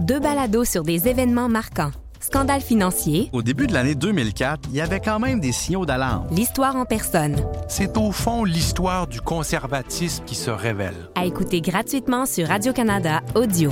Deux balados sur des événements marquants. Scandale financier. Au début de l'année 2004, il y avait quand même des signaux d'alarme. L'histoire en personne. C'est au fond l'histoire du conservatisme qui se révèle. À écouter gratuitement sur Radio-Canada Audio.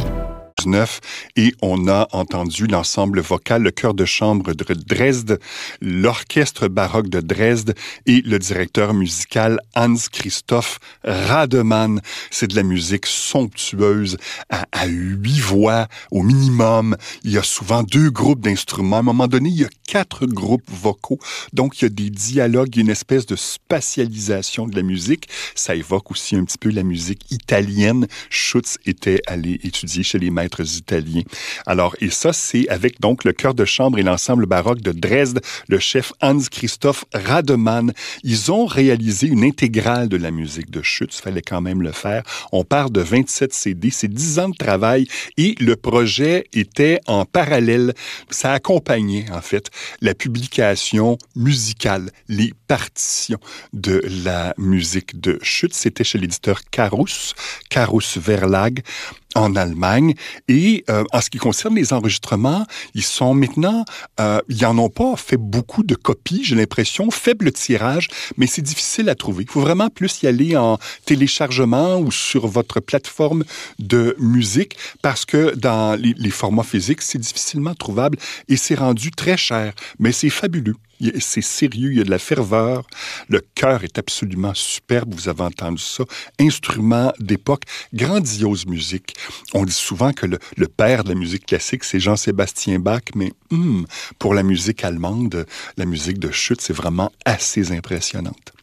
Et on a entendu l'ensemble vocal, le chœur de chambre de Dresde, l'orchestre baroque de Dresde et le directeur musical Hans-Christoph Rademann. C'est de la musique somptueuse à 8 voix au minimum. Il y a souvent 2 groupes d'instruments. À un moment donné, il y a 4 groupes vocaux. Donc, il y a des dialogues, il y a une espèce de spatialisation de la musique. Ça évoque aussi un petit peu la musique italienne. Schütz était allé étudier chez les maîtres italiens. Alors, et ça, c'est avec donc le chœur de chambre et l'ensemble baroque de Dresde, le chef Hans-Christoph Rademann. Ils ont réalisé une intégrale de la musique de Schütz. Il fallait quand même le faire. On part de 27 CD. C'est 10 ans de travail et le projet était en parallèle. Ça accompagnait, en fait, la publication musicale, les partitions de la musique de Schütz. C'était chez l'éditeur Carus Verlag, en Allemagne. Et en ce qui concerne les enregistrements, ils sont maintenant, ils n'en ont pas fait beaucoup de copies, j'ai l'impression, faible tirage, mais c'est difficile à trouver. Il faut vraiment plus y aller en téléchargement ou sur votre plateforme de musique parce que dans les formats physiques, c'est difficilement trouvable et c'est rendu très cher, mais c'est fabuleux. C'est sérieux, il y a de la ferveur. Le chœur est absolument superbe, vous avez entendu ça. Instrument d'époque, grandiose musique. On dit souvent que le père de la musique classique, c'est Jean-Sébastien Bach, mais pour la musique allemande, la musique de Schütz, c'est vraiment assez impressionnante.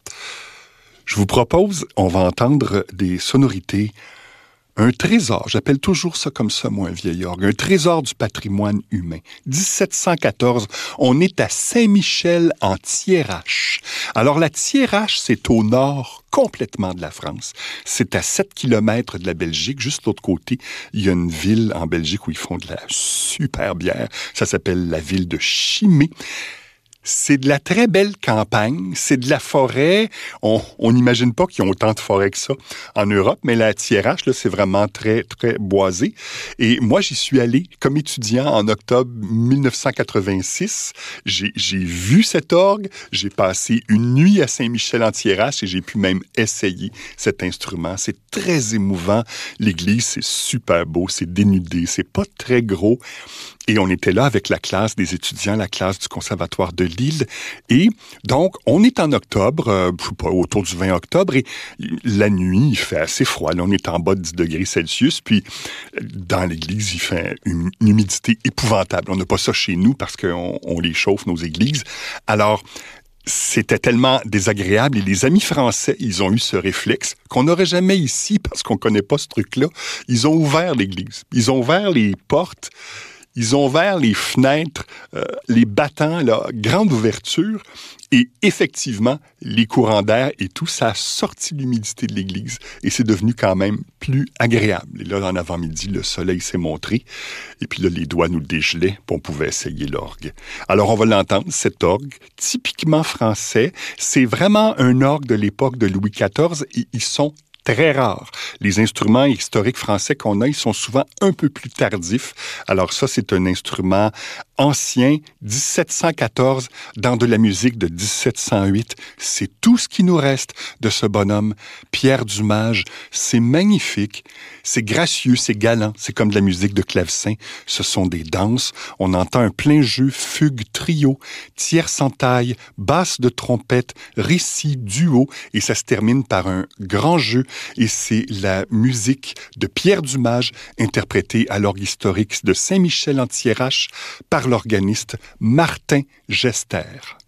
Je vous propose, on va entendre des sonorités. Un trésor, j'appelle toujours ça comme ça, moi, un vieil orgue, un trésor du patrimoine humain. 1714, on est à Saint-Michel en Thiérache. Alors, la Thiérache, c'est au nord complètement de la France. C'est à 7 km de la Belgique. Juste de l'autre côté, il y a une ville en Belgique où ils font de la super bière. Ça s'appelle la ville de Chimay. C'est de la très belle campagne, c'est de la forêt. On n'imagine pas qu'ils ont autant de forêt que ça en Europe, mais la Thiérache, là, c'est vraiment très, très boisé. Et moi, j'y suis allé comme étudiant en octobre 1986. J'ai vu cet orgue, j'ai passé une nuit à Saint-Michel-en-Thiérache et j'ai pu même essayer cet instrument. C'est très émouvant. L'église, c'est super beau, c'est dénudé, c'est pas très gros. Et on était là avec la classe des étudiants, la classe du Conservatoire de Lille. Et donc, on est en octobre, autour du 20 octobre, et la nuit, il fait assez froid. Là, on est en bas de 10 degrés Celsius. Puis, dans l'église, il fait une humidité épouvantable. On n'a pas ça chez nous parce qu'on les chauffe, nos églises. Alors, c'était tellement désagréable. Et les amis français, ils ont eu ce réflexe qu'on n'aurait jamais ici parce qu'on ne connaît pas ce truc-là. Ils ont ouvert l'église. Ils ont ouvert les portes. Ils ont ouvert les fenêtres, les battants, là, grande ouverture, et effectivement, les courants d'air et tout, ça a sorti l'humidité de l'église, et c'est devenu quand même plus agréable. Et là, en avant-midi, le soleil s'est montré, et puis là, les doigts nous dégelaient, puis on pouvait essayer l'orgue. Alors, on va l'entendre, cet orgue, typiquement français, c'est vraiment un orgue de l'époque de Louis XIV, et ils sont très rares. Les instruments historiques français qu'on a, ils sont souvent un peu plus tardifs. Alors ça, c'est un instrument ancien, 1714, dans de la musique de 1708. C'est tout ce qui nous reste de ce bonhomme, Pierre Dumage. C'est magnifique, c'est gracieux, c'est galant, c'est comme de la musique de clavecin. Ce sont des danses. On entend un plein jeu, fugue, trio, tierce en taille, basse de trompette, récit, duo, et ça se termine par un grand jeu. Et c'est la musique de Pierre Dumage, interprétée à l'orgue historique de Saint-Michel-en-Thiérache par l'organiste Martin Gester.